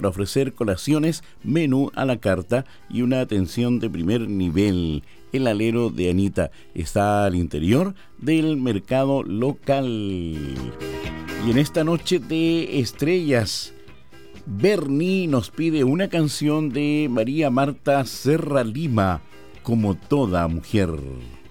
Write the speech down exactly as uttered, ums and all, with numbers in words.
para ofrecer colaciones, menú a la carta y una atención de primer nivel. El alero de Anita está al interior del mercado local. Y en esta noche de estrellas, Bernie nos pide una canción de María Marta Serra Lima, Como toda mujer.